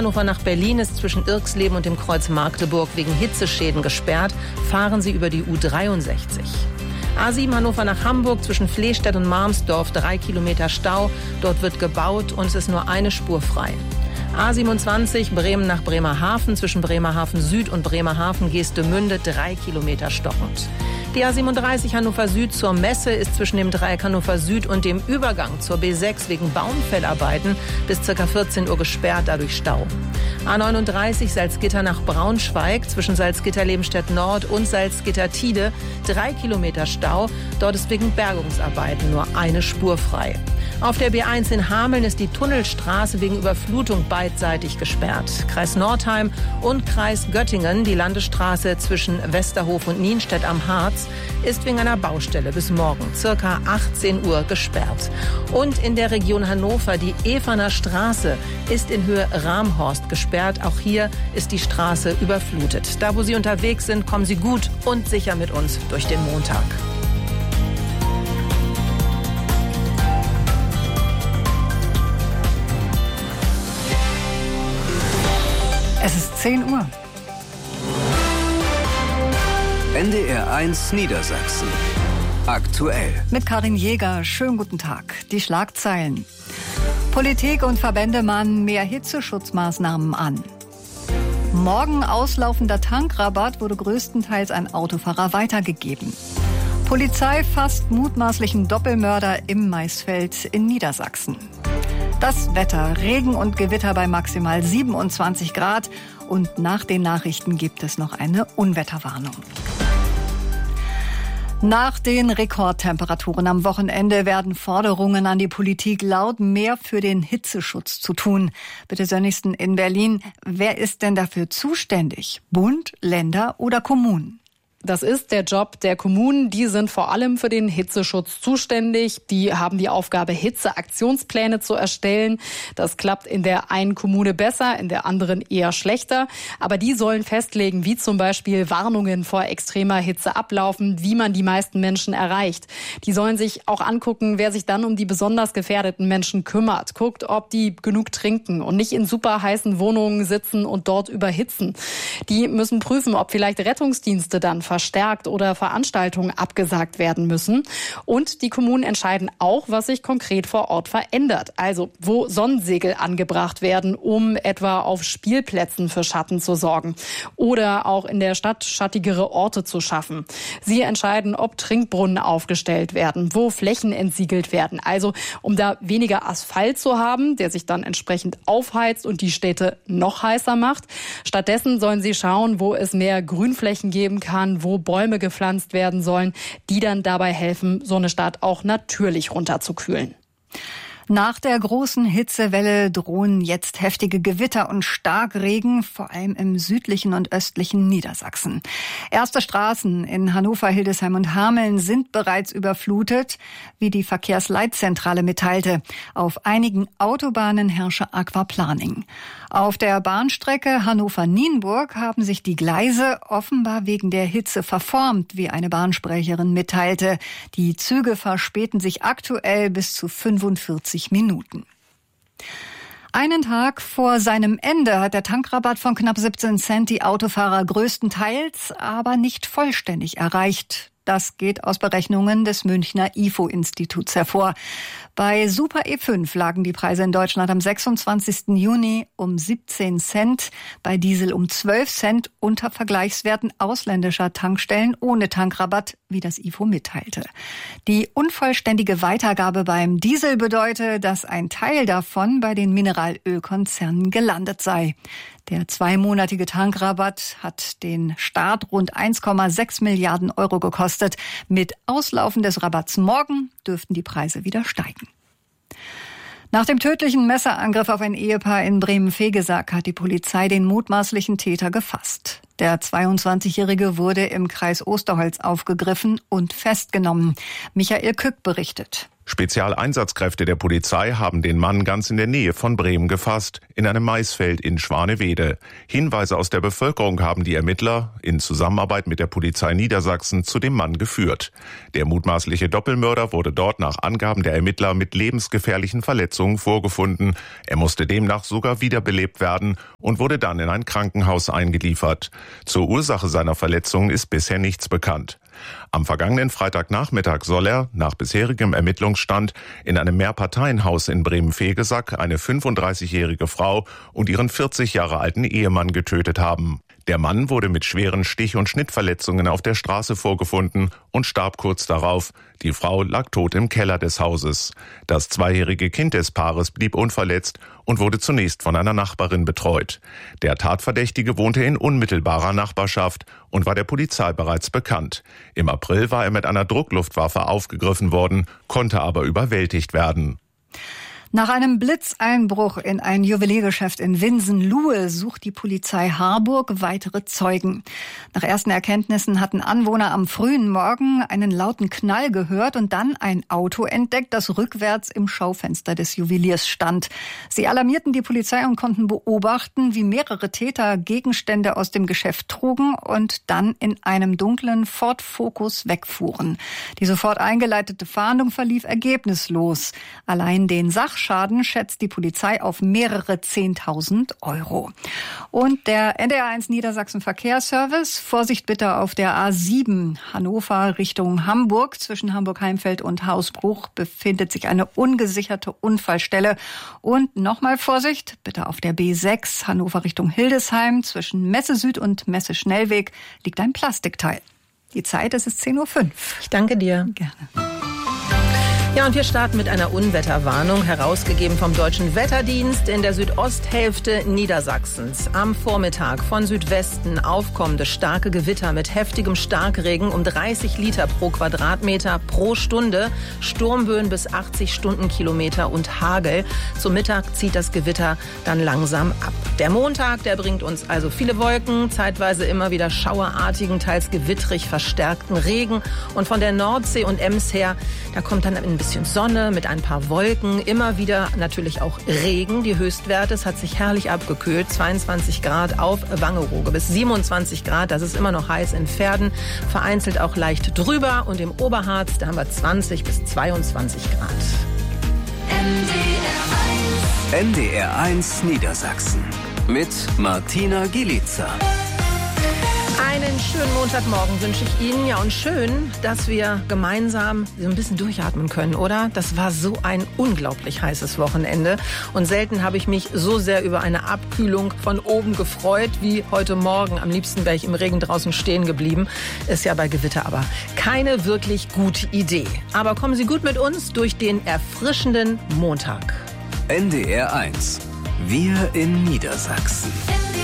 Hannover nach Berlin ist zwischen Irxleben und dem Kreuz Magdeburg wegen Hitzeschäden gesperrt. Fahren Sie über die U63. A7 Hannover nach Hamburg zwischen Flehstedt und Marmsdorf 3 Kilometer Stau. Dort wird gebaut und es ist nur eine Spur frei. A27 Bremen nach Bremerhaven zwischen Bremerhaven Süd und Bremerhaven Geestemünde 3 Kilometer stockend. Die A37 Hannover Süd zur Messe ist zwischen dem Dreieck Hannover Süd und dem Übergang zur B6 wegen Baumfellarbeiten bis ca. 14 Uhr gesperrt, dadurch Stau. A39 Salzgitter nach Braunschweig zwischen Salzgitter-Lebenstedt Nord und Salzgitter-Tide 3 Kilometer Stau. Dort ist wegen Bergungsarbeiten nur eine Spur frei. Auf der B1 in Hameln ist die Tunnelstraße wegen Überflutung beidseitig gesperrt. Kreis Nordheim und Kreis Göttingen, die Landesstraße zwischen Westerhof und Nienstedt am Harz, ist wegen einer Baustelle bis morgen ca. 18 Uhr gesperrt. Und in der Region Hannover, die Eferner Straße, ist in Höhe Ramhorst gesperrt. Auch hier ist die Straße überflutet. Da, wo Sie unterwegs sind, kommen Sie gut und sicher mit uns durch den Montag. Es ist 10 Uhr. NDR 1 Niedersachsen. Aktuell. Mit Karin Jäger. Schönen guten Tag. Die Schlagzeilen. Politik und Verbände mahnen mehr Hitzeschutzmaßnahmen an. Morgen auslaufender Tankrabatt wurde größtenteils an Autofahrer weitergegeben. Polizei fasst mutmaßlichen Doppelmörder im Maisfeld in Niedersachsen. Das Wetter, Regen und Gewitter bei maximal 27 Grad. Und nach den Nachrichten gibt es noch eine Unwetterwarnung. Nach den Rekordtemperaturen am Wochenende werden Forderungen an die Politik laut, mehr für den Hitzeschutz zu tun. Bitte Sönnigsten in Berlin, wer ist denn dafür zuständig? Bund, Länder oder Kommunen? Das ist der Job der Kommunen. Die sind vor allem für den Hitzeschutz zuständig. Die haben die Aufgabe, Hitzeaktionspläne zu erstellen. Das klappt in der einen Kommune besser, in der anderen eher schlechter. Aber die sollen festlegen, wie zum Beispiel Warnungen vor extremer Hitze ablaufen, wie man die meisten Menschen erreicht. Die sollen sich auch angucken, wer sich dann um die besonders gefährdeten Menschen kümmert. Guckt, ob die genug trinken und nicht in super heißen Wohnungen sitzen und dort überhitzen. Die müssen prüfen, ob vielleicht Rettungsdienste dann verstärkt oder Veranstaltungen abgesagt werden müssen. Und die Kommunen entscheiden auch, was sich konkret vor Ort verändert. Also wo Sonnensegel angebracht werden, um etwa auf Spielplätzen für Schatten zu sorgen. Oder auch in der Stadt schattigere Orte zu schaffen. Sie entscheiden, ob Trinkbrunnen aufgestellt werden, wo Flächen entsiegelt werden. Also um da weniger Asphalt zu haben, der sich dann entsprechend aufheizt und die Städte noch heißer macht. Stattdessen sollen sie schauen, wo es mehr Grünflächen geben kann, wo Bäume gepflanzt werden sollen, die dann dabei helfen, so eine Stadt auch natürlich runterzukühlen. Nach der großen Hitzewelle drohen jetzt heftige Gewitter und Starkregen, vor allem im südlichen und östlichen Niedersachsen. Erste Straßen in Hannover, Hildesheim und Hameln sind bereits überflutet, wie die Verkehrsleitzentrale mitteilte. Auf einigen Autobahnen herrsche Aquaplaning. Auf der Bahnstrecke Hannover-Nienburg haben sich die Gleise offenbar wegen der Hitze verformt, wie eine Bahnsprecherin mitteilte. Die Züge verspäten sich aktuell bis zu 45 Minuten. Einen Tag vor seinem Ende hat der Tankrabatt von knapp 17 Cent die Autofahrer größtenteils, aber nicht vollständig erreicht. Das geht aus Berechnungen des Münchner IFO-Instituts hervor. Bei Super E5 lagen die Preise in Deutschland am 26. Juni um 17 Cent, bei Diesel um 12 Cent unter Vergleichswerten ausländischer Tankstellen ohne Tankrabatt, wie das IFO mitteilte. Die unvollständige Weitergabe beim Diesel bedeutet, dass ein Teil davon bei den Mineralölkonzernen gelandet sei. Der zweimonatige Tankrabatt hat den Staat rund 1,6 Milliarden Euro gekostet. Mit Auslaufen des Rabatts morgen dürften die Preise wieder steigen. Nach dem tödlichen Messerangriff auf ein Ehepaar in Bremen-Vegesack hat die Polizei den mutmaßlichen Täter gefasst. Der 22-Jährige wurde im Kreis Osterholz aufgegriffen und festgenommen. Michael Kück berichtet. Spezialeinsatzkräfte der Polizei haben den Mann ganz in der Nähe von Bremen gefasst, in einem Maisfeld in Schwanewede. Hinweise aus der Bevölkerung haben die Ermittler in Zusammenarbeit mit der Polizei Niedersachsen zu dem Mann geführt. Der mutmaßliche Doppelmörder wurde dort nach Angaben der Ermittler mit lebensgefährlichen Verletzungen vorgefunden. Er musste demnach sogar wiederbelebt werden und wurde dann in ein Krankenhaus eingeliefert. Zur Ursache seiner Verletzungen ist bisher nichts bekannt. Am vergangenen Freitagnachmittag soll er, nach bisherigem Ermittlungsstand, in einem Mehrparteienhaus in Bremen-Vegesack eine 35-jährige Frau und ihren 40 Jahre alten Ehemann getötet haben. Der Mann wurde mit schweren Stich- und Schnittverletzungen auf der Straße vorgefunden und starb kurz darauf. Die Frau lag tot im Keller des Hauses. Das 2-jährige Kind des Paares blieb unverletzt und wurde zunächst von einer Nachbarin betreut. Der Tatverdächtige wohnte in unmittelbarer Nachbarschaft und war der Polizei bereits bekannt. Im April war er mit einer Druckluftwaffe aufgegriffen worden, konnte aber überwältigt werden. Nach einem Blitzeinbruch in ein Juweliergeschäft in Winsen-Luhe sucht die Polizei Harburg weitere Zeugen. Nach ersten Erkenntnissen hatten Anwohner am frühen Morgen einen lauten Knall gehört und dann ein Auto entdeckt, das rückwärts im Schaufenster des Juweliers stand. Sie alarmierten die Polizei und konnten beobachten, wie mehrere Täter Gegenstände aus dem Geschäft trugen und dann in einem dunklen Ford Focus wegfuhren. Die sofort eingeleitete Fahndung verlief ergebnislos. Allein den Sachschaden schätzt die Polizei auf mehrere 10.000 €. Und der NDR1 Niedersachsen Verkehrsservice, Vorsicht bitte auf der A7 Hannover Richtung Hamburg. Zwischen Hamburg-Heimfeld und Hausbruch befindet sich eine ungesicherte Unfallstelle. Und nochmal Vorsicht bitte auf der B6 Hannover Richtung Hildesheim. Zwischen Messe Süd und Messe Schnellweg liegt ein Plastikteil. Die Zeit ist 10:05 Uhr. Ich danke dir. Gerne. Ja, und wir starten mit einer Unwetterwarnung, herausgegeben vom Deutschen Wetterdienst in der Südosthälfte Niedersachsens. Am Vormittag von Südwesten aufkommende starke Gewitter mit heftigem Starkregen um 30 Liter pro Quadratmeter pro Stunde, Sturmböen bis 80 Stundenkilometer und Hagel. Zum Mittag zieht das Gewitter dann langsam ab. Der Montag, der bringt uns also viele Wolken, zeitweise immer wieder schauerartigen, teils gewittrig verstärkten Regen. Und von der Nordsee und Ems her, da kommt dann ein bisschen Sonne mit ein paar Wolken, immer wieder natürlich auch Regen. Die Höchstwerte, es hat sich herrlich abgekühlt, 22 Grad auf Wangerooge bis 27 Grad, das ist immer noch heiß in Verden, vereinzelt auch leicht drüber und im Oberharz, da haben wir 20 bis 22 Grad. NDR1 Niedersachsen mit Martina Gielica. Einen schönen Montagmorgen wünsche ich Ihnen. Ja, und schön, dass wir gemeinsam so ein bisschen durchatmen können, oder? Das war so ein unglaublich heißes Wochenende. Und selten habe ich mich so sehr über eine Abkühlung von oben gefreut wie heute Morgen. Am liebsten wäre ich im Regen draußen stehen geblieben. Ist ja bei Gewitter aber keine wirklich gute Idee. Aber kommen Sie gut mit uns durch den erfrischenden Montag. NDR1. Wir in Niedersachsen.